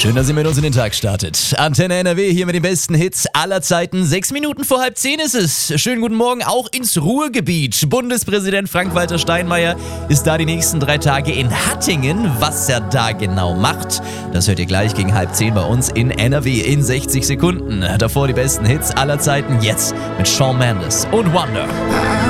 Schön, dass ihr mit uns in den Tag startet. Antenne NRW hier mit den besten Hits aller Zeiten. 6 Minuten vor 9:30 ist es. Schönen guten Morgen auch ins Ruhrgebiet. Bundespräsident Frank-Walter Steinmeier ist da die nächsten 3 Tage in Hattingen. Was er da genau macht, das hört ihr gleich gegen 9:30 bei uns in NRW in 60 Sekunden. Davor die besten Hits aller Zeiten jetzt mit Shawn Mendes und Wonder.